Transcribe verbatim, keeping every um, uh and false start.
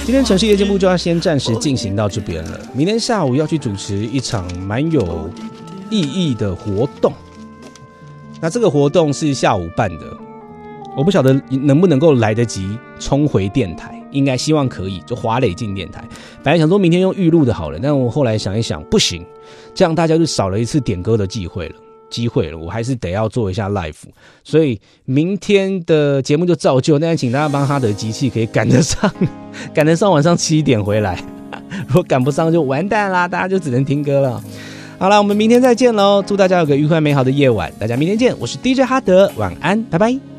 今天城市夜间部就要先暂时进行到这边了，明天下午要去主持一场蛮有意义的活动。那这个活动是下午办的，我不晓得能不能够来得及冲回电台，应该希望可以，就华磊进电台。本来想说明天用预录的好了，但我后来想一想，不行，这样大家就少了一次点歌的机会了。机会了，我还是得要做一下 live， 所以明天的节目就照旧，但是请大家帮哈德机器可以赶得上，赶得上晚上七点回来，如果赶不上就完蛋啦，大家就只能听歌了。好啦，我们明天再见喽，祝大家有个愉快美好的夜晚，大家明天见，我是 D J 哈德，晚安，拜拜。